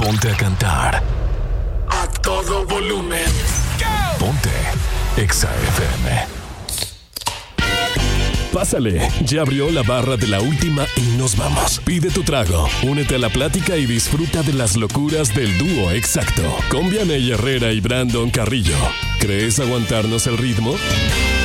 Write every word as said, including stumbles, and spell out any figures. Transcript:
ponte a cantar a todo volumen. Ponte Exa F M. Pásale, ya abrió la barra de la última y nos vamos. Pide tu trago, únete a la plática y disfruta de las locuras del dúo exacto. Con Vianey Herrera y Brandon Carrillo. ¿Crees aguantarnos el ritmo?